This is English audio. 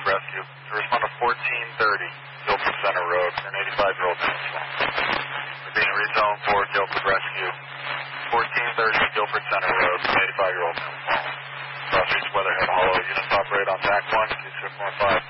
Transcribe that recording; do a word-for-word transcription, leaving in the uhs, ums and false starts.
rescue. To respond to fourteen thirty, Guilford Center Road, for an eighty-five-year-old man as well. We're being rezoned for Guilford Rescue. fourteen thirty, Guilford Center Road, for an eighty-five-year-old man as well. Southeast Weatherhead Hollow, units operate on T A C one, two six one five.